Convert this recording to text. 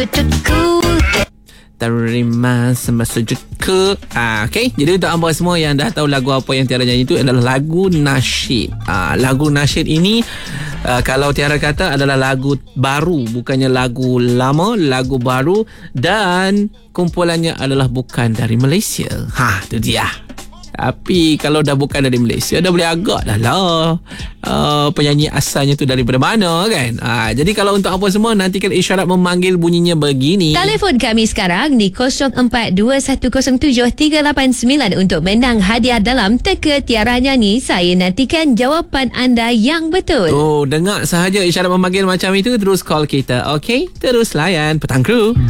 Terima semasa sujudku. Okay. Jadi untuk hamba semua yang dah tahu lagu apa yang Tiara nyanyi itu adalah lagu nasyid. Lagu nasyid ini kalau Tiara kata adalah lagu baru, bukannya lagu lama, lagu baru, dan kumpulannya adalah bukan dari Malaysia. Itu dia. Tapi kalau dah bukan dari Malaysia, dah boleh agak dah lah penyanyi asalnya tu daripada mana kan. Jadi kalau untuk apa semua, nantikan isyarat memanggil bunyinya begini. Telefon kami sekarang di 0421073889 untuk menang hadiah dalam Teka Tiara Nyanyi. Saya nantikan jawapan anda yang betul. Dengar sahaja isyarat memanggil macam itu, terus call kita. Okay, terus layan Petang Kru.